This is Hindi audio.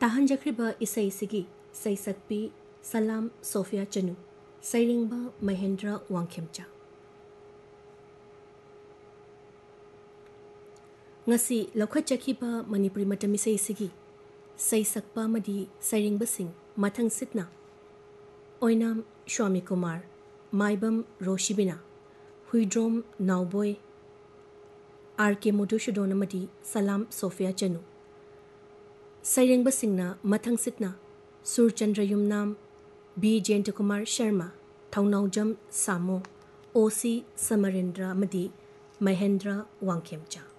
ताहंजख्रिबा इसैसिगी सैसक्पी Salam Sophia Chanu सैरिंगबा Mahendra वांखेमचा ngasi laukhachakhiba manipuri matamisai sigi saisakpa madi sairingba sing mathang sitna oinam Swami Kumar maibam Roshibina huidrom nauboy RK Modushodona madi Salam Sophia Chanu sairingba singna mathang sitna Surchandra Yumnam B Jayantakumar Sharma Thaunaujam Samo OC Samarendra madi Mahendra Wangkhemcha